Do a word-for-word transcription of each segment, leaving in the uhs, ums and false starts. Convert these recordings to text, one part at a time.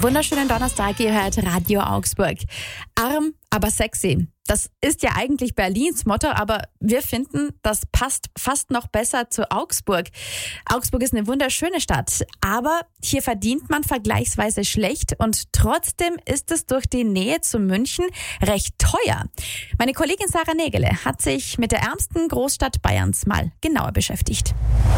Wunderschönen Donnerstag, ihr hört Radio Augsburg. Arm, aber sexy. Das ist ja eigentlich Berlins Motto, aber wir finden, das passt fast noch besser zu Augsburg. Augsburg ist eine wunderschöne Stadt, aber hier verdient man vergleichsweise schlecht und trotzdem ist es durch die Nähe zu München recht teuer. Meine Kollegin Sarah Nägele hat sich mit der ärmsten Großstadt Bayerns mal genauer beschäftigt.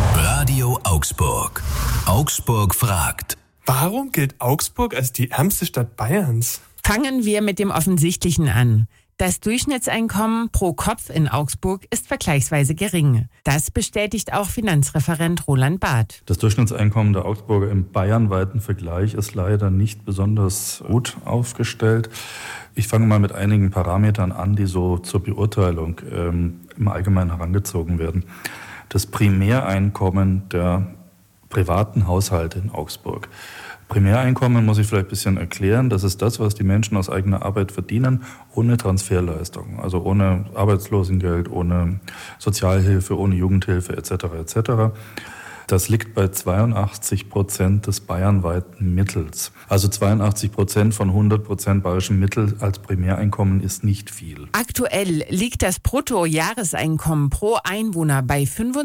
Radio Augsburg. Augsburg fragt. Warum gilt Augsburg als die ärmste Stadt Bayerns? Fangen wir mit dem Offensichtlichen an. Das Durchschnittseinkommen pro Kopf in Augsburg ist vergleichsweise gering. Das bestätigt auch Finanzreferent Roland Barth. Das Durchschnittseinkommen der Augsburger im bayernweiten Vergleich ist leider nicht besonders gut aufgestellt. Ich fange mal mit einigen Parametern an, die so zur Beurteilung ähm, im Allgemeinen herangezogen werden. Das Primäreinkommen der privaten Haushalte in Augsburg. Primäreinkommen muss ich vielleicht ein bisschen erklären. Das ist das, was die Menschen aus eigener Arbeit verdienen, ohne Transferleistung. Also ohne Arbeitslosengeld, ohne Sozialhilfe, ohne Jugendhilfe et cetera et cetera. Das liegt bei zweiundachtzig Prozent des bayernweiten Mittels. Also zweiundachtzig Prozent von hundert Prozent bayerischen Mittel als Primäreinkommen ist nicht viel. Aktuell liegt das Bruttojahreseinkommen pro Einwohner bei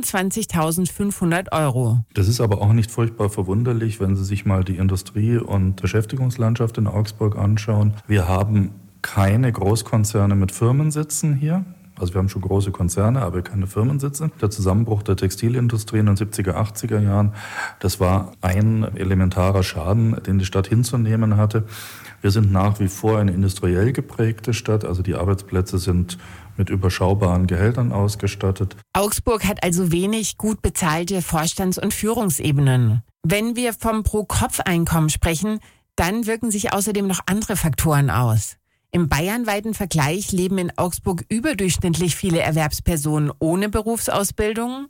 fünfundzwanzigtausendfünfhundert Euro. Das ist aber auch nicht furchtbar verwunderlich, wenn Sie sich mal die Industrie- und Beschäftigungslandschaft in Augsburg anschauen. Wir haben keine Großkonzerne mit Firmensitzen hier. Also wir haben schon große Konzerne, aber keine Firmensitze. Der Zusammenbruch der Textilindustrie in den siebziger, achtziger Jahren, das war ein elementarer Schaden, den die Stadt hinzunehmen hatte. Wir sind nach wie vor eine industriell geprägte Stadt, also die Arbeitsplätze sind mit überschaubaren Gehältern ausgestattet. Augsburg hat also wenig gut bezahlte Vorstands- und Führungsebenen. Wenn wir vom Pro-Kopf-Einkommen sprechen, dann wirken sich außerdem noch andere Faktoren aus. Im bayernweiten Vergleich leben in Augsburg überdurchschnittlich viele Erwerbspersonen ohne Berufsausbildung.